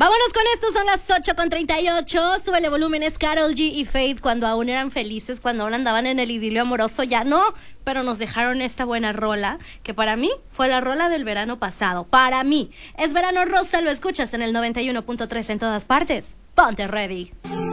Vámonos con esto, son las 8:38. Súbele volumen, es Karol G y Feid cuando aún eran felices, cuando aún andaban en el idilio amoroso. Ya no, pero nos dejaron esta buena rola, que para mí fue la rola del verano pasado. Para mí, es Verano Rosa, lo escuchas en el 91.3 en todas partes. Ponte ready.